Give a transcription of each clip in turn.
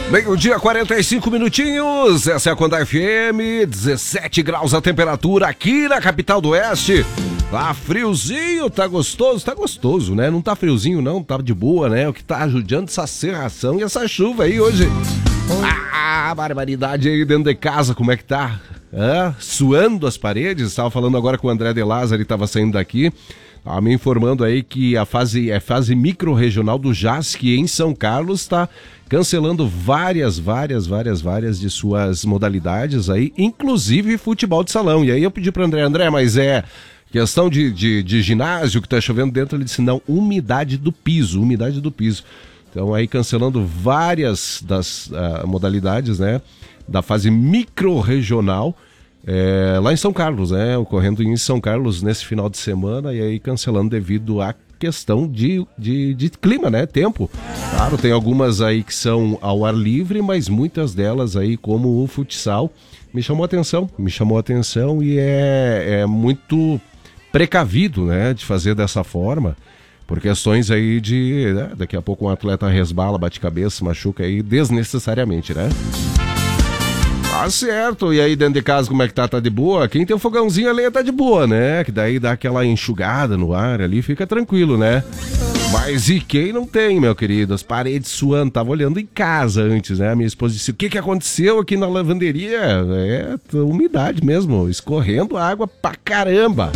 Meio-dia, 45 minutinhos, essa é a Conda FM, 17 graus a temperatura aqui na capital do Oeste. Tá friozinho, tá gostoso, né? Não tá friozinho não, tá de boa, né? O que tá ajudando essa serração e essa chuva aí hoje. Ah, barbaridade aí dentro de casa, como é que tá? Suando as paredes, estava falando agora com o André de Lázaro, ele tava saindo daqui. Tava me informando aí que a fase micro-regional do JASC em São Carlos está cancelando várias de suas modalidades aí, inclusive futebol de salão. E aí eu pedi para André, mas é questão de ginásio que tá chovendo dentro? Ele disse, não, umidade do piso. Então aí cancelando várias das modalidades, né, da fase micro-regional. Lá em São Carlos, né? Ocorrendo em São Carlos nesse final de semana e aí cancelando devido à questão de clima, né? Tempo. Claro, tem algumas aí que são ao ar livre, mas muitas delas aí, como o futsal, me chamou a atenção e é muito precavido, né? De fazer dessa forma, por questões aí né, daqui a pouco um atleta resbala, bate cabeça, machuca aí desnecessariamente, né? Tá certo, e aí dentro de casa como é que tá? Tá de boa? Quem tem um fogãozinho ali tá de boa, né? Que daí dá aquela enxugada no ar ali, fica tranquilo, né? Mas e quem não tem, meu querido? As paredes suando, tava olhando em casa antes, né? A minha esposa disse, o que aconteceu aqui na lavanderia? Umidade mesmo, escorrendo água pra caramba.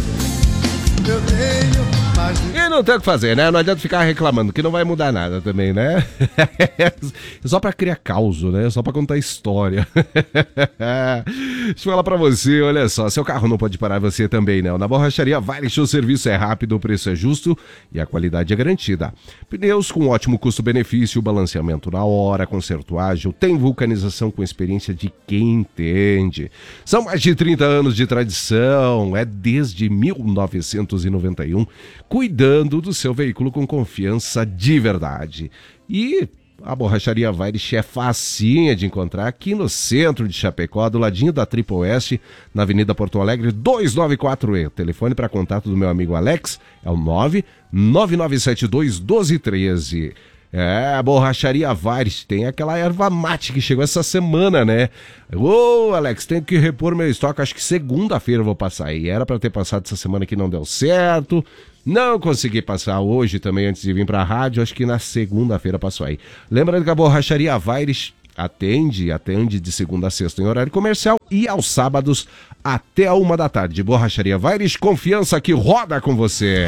E não tem o que fazer, né? Não adianta ficar reclamando, que não vai mudar nada também, né? Só pra criar caos, né? Só pra contar história. Deixa eu falar pra você, olha só, seu carro não pode parar, você também, né? Na Borracharia Varig, o serviço é rápido, o preço é justo e a qualidade é garantida. Pneus com ótimo custo-benefício, balanceamento na hora, conserto ágil, tem vulcanização com experiência de quem entende. São mais de 30 anos de tradição, é desde 1991, cuidando do seu veículo com confiança de verdade. E a Borracharia Varig é facinha de encontrar aqui no centro de Chapecó, do ladinho da Triple Oeste, na Avenida Porto Alegre, 294E. O telefone para contato do meu amigo Alex é o 999721213. A Borracharia Varig tem aquela erva mate que chegou essa semana, né? Ô, Alex, tenho que repor meu estoque, acho que segunda-feira eu vou passar aí. Era para ter passado essa semana que não deu certo. Não consegui passar hoje também antes de vir pra rádio, acho que na segunda-feira passou aí. Lembrando que a Borracharia Varig atende de segunda a sexta em horário comercial e aos sábados até 13h. Borracharia Varig, confiança que roda com você.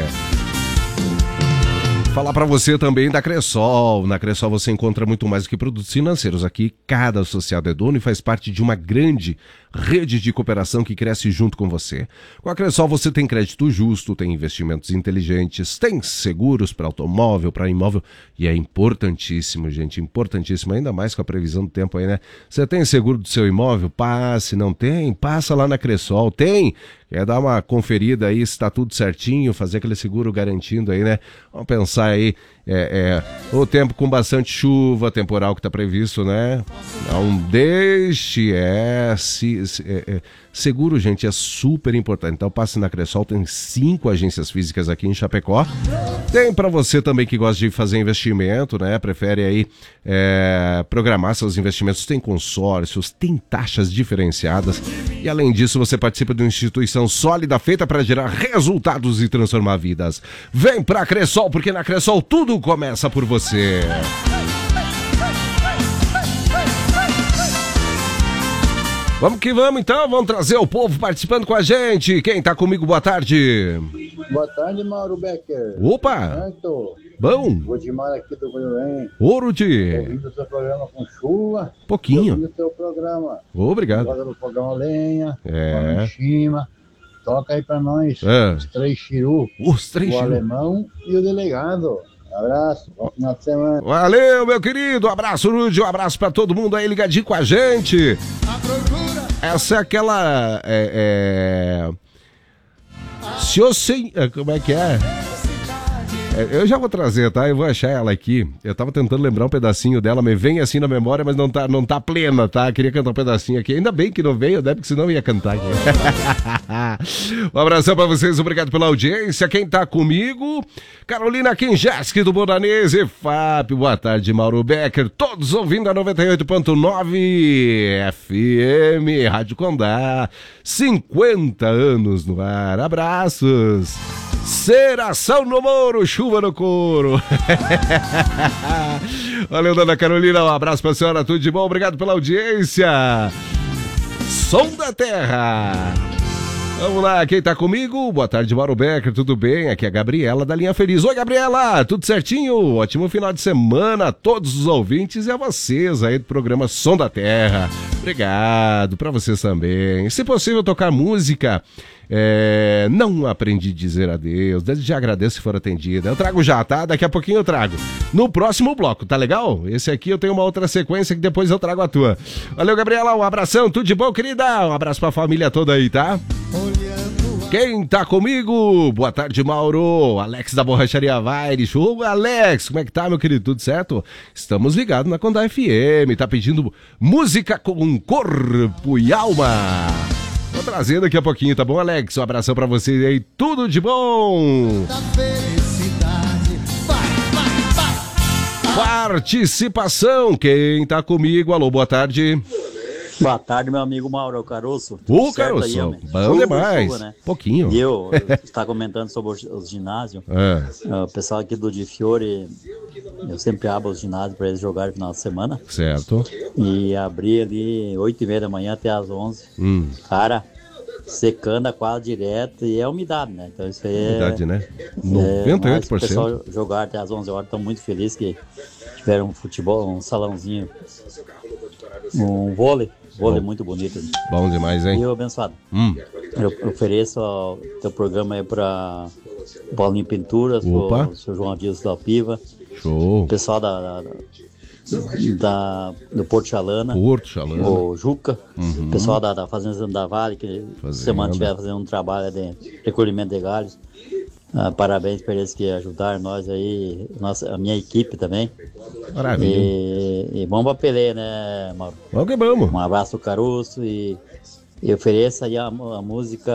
Falar para você também da Cressol. Na Cressol você encontra muito mais do que produtos financeiros. Aqui cada associado é dono e faz parte de uma grande rede de cooperação que cresce junto com você. Com a Cressol você tem crédito justo, tem investimentos inteligentes, tem seguros para automóvel, para imóvel e é importantíssimo, gente, importantíssimo, ainda mais com a previsão do tempo aí, né? Você tem seguro do seu imóvel? Passe, não tem? Passa lá na Cressol, tem? Quer dar uma conferida aí se tá tudo certinho, fazer aquele seguro garantindo aí, né? Vamos pensar aí, o tempo com bastante chuva, temporal que tá previsto, né? Não deixe, seguro, gente, é super importante. Então passe na Cressol, tem 5 agências físicas aqui em Chapecó. Tem para você também que gosta de fazer investimento, né? Prefere aí programar seus investimentos, tem consórcios, tem taxas diferenciadas. E além disso, você participa de uma instituição sólida feita para gerar resultados e transformar vidas. Vem pra Cressol, porque na Cressol tudo começa por você. Vamos que vamos então, vamos trazer o povo participando com a gente. Quem tá comigo, boa tarde. Boa tarde, Mauro Becker. Opa! Bom. Rodimar aqui do Goiânia. Ô, Rudi. Ouvindo o seu programa com chuva. Pouquinho. Ouvindo o seu programa. Obrigado. Agora no fogão a lenha. Em cima. Toca aí pra nós. Os 3 chiru. Os 3 chiru. O alemão e o delegado. Abraço, bom final de semana. Valeu, meu querido. Abraço, Rudy. Um abraço pra todo mundo aí ligadinho com a gente. Essa é aquela. Se eu sei. Como é que é? Eu já vou trazer, tá? Eu vou achar ela aqui. Eu tava tentando lembrar um pedacinho dela, me vem assim na memória, mas não tá plena, tá? Queria cantar um pedacinho aqui. Ainda bem que não veio, né? Porque senão eu ia cantar aqui. Um abração pra vocês, obrigado pela audiência. Quem tá comigo? Carolina Kinjeski do Bodanese, Fábio, boa tarde, Mauro Becker, todos ouvindo a 98.9 FM, Rádio Condá, 50 anos no ar, abraços. Seração no Moro, chuva no couro. Valeu, dona Carolina, um abraço pra senhora, tudo de bom, obrigado pela audiência. Som da Terra. Vamos lá, quem tá comigo? Boa tarde, Mauro Becker, tudo bem? Aqui é a Gabriela da Linha Feliz. Oi, Gabriela, tudo certinho? Ótimo final de semana a todos os ouvintes e a vocês aí do programa Som da Terra. Obrigado, pra vocês também. Se possível, tocar música. Não aprendi a dizer adeus, desde já agradeço se for atendida. Eu trago já, tá? Daqui a pouquinho eu trago. No próximo bloco, tá legal? Esse aqui eu tenho uma outra sequência que depois eu trago a tua. Valeu, Gabriela, um abração, tudo de bom, querida? Um abraço pra família toda aí, tá? Quem tá comigo? Boa tarde, Mauro. Alex da Borracharia Vaires. Ô, Alex, como é que tá, meu querido? Tudo certo? Estamos ligados na Condá FM. Tá pedindo música com corpo e alma. Vou trazer daqui a pouquinho, tá bom, Alex? Um abração pra vocês aí. Tudo de bom. Participação. Quem tá comigo? Alô, boa tarde. Boa tarde, meu amigo Mauro Caroço. Ô, Caroço, bom demais. Chuva, né? Pouquinho. E eu estava comentando sobre os ginásios. O pessoal aqui do de Fiore, eu sempre abro os ginásios para eles jogarem no final de semana. Certo. E abri ali 8h30 da manhã até as 11. Cara, secando a quadra direto e é umidade, né? Então isso aí umidade, né? 98%. O pessoal jogar até as 11 horas, estão muito felizes que tiveram um futebol, um salãozinho, um vôlei muito bonito. Bom demais, hein? E eu, abençoado. Eu ofereço o teu programa aí para Paulinho Pinturas, o seu João Dias da Piva. Show. O pessoal do Porto Chalana. O Juca. O pessoal da Fazenda da Vale, que semana estiver fazendo um trabalho de recolhimento de galhos. Parabéns para eles que ajudaram nós aí, a minha equipe também. Maravilha. E vamos pra Pelé, né, Mauro? Vamos que vamos. Um abraço, Caroço, e ofereço aí a música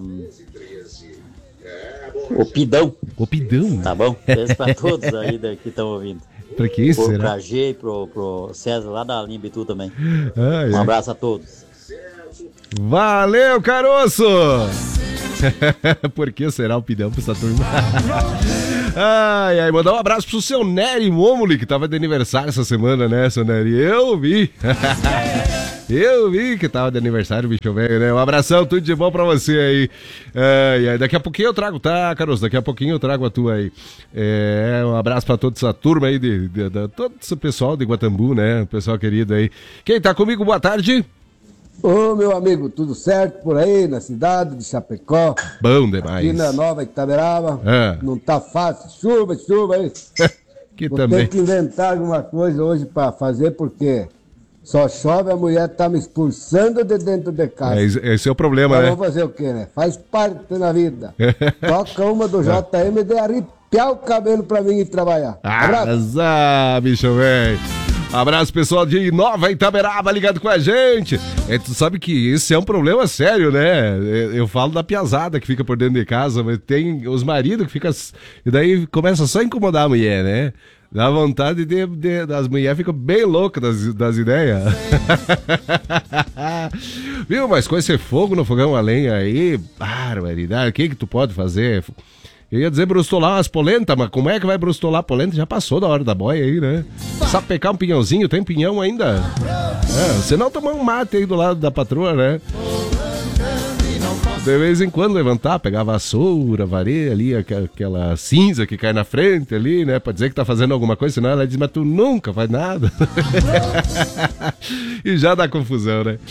O Pidão. O Pidão? Tá bom? Beijo pra todos aí que estão ouvindo. Pra que isso, será? Pra G e pro César lá da Linha Bitu também. Um abraço a todos. Valeu, Caroço! Por que será o Pidão pra essa turma? Mandar um abraço pro seu Nery Momoli, que tava de aniversário essa semana, né, seu Nery? Eu vi! Eu vi que tava de aniversário, bicho velho, né? Um abração, tudo de bom pra você aí. Daqui a pouquinho eu trago, tá, Caroço? Daqui a pouquinho eu trago a tua aí. Um abraço pra toda essa turma aí, todo esse pessoal de Guatambu, né? O pessoal querido aí. Quem tá comigo, boa tarde. Ô, meu amigo, tudo certo por aí na cidade de Chapecó? Bom demais. Aqui na Nova Itaberaba. Não tá fácil, chuva aí. Vou ter que inventar alguma coisa hoje pra fazer, porque só chove, a mulher tá me expulsando de dentro de casa. Esse é o problema, né? Vamos fazer o quê, né? Faz parte da vida. Toca uma do JM de arrepiar o cabelo pra mim ir trabalhar. Abraço, bicho velho. Abraço, pessoal de Nova Itaberaba ligado com a gente. Tu sabe que esse é um problema sério, né? Eu falo da piazada que fica por dentro de casa, mas tem os maridos que ficam... E daí começa só a incomodar a mulher, né? Dá vontade das mulheres ficam bem loucas das ideias. Viu? Mas com esse fogo no fogão a lenha aí, barbaridade, o que tu pode fazer? Eu ia dizer brustolar umas polentas, mas como é que vai brustolar a polenta? Já passou da hora da boia aí, né? Sapecar um pinhãozinho, tem pinhão ainda? Senão tomar um mate aí do lado da patroa, né? De vez em quando levantar, pegar a vassoura, varrer ali aquela cinza que cai na frente ali, né? Pra dizer que tá fazendo alguma coisa, senão ela diz, mas tu nunca faz nada. E já dá confusão, né?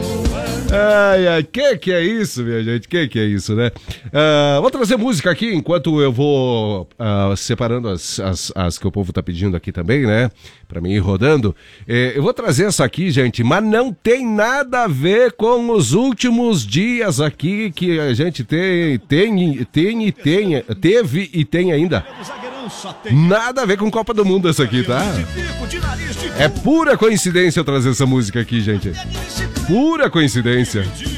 Que é isso, minha gente? Que é isso, né? Vou trazer música aqui enquanto eu vou separando as que o povo tá pedindo aqui também, né? Pra mim ir rodando. Eu vou trazer essa aqui, gente, mas não tem nada a ver com os últimos dias aqui que a gente teve e tem ainda. Nada a ver com Copa do Mundo essa aqui, tá? É pura coincidência eu trazer essa música aqui, gente. Pura coincidência.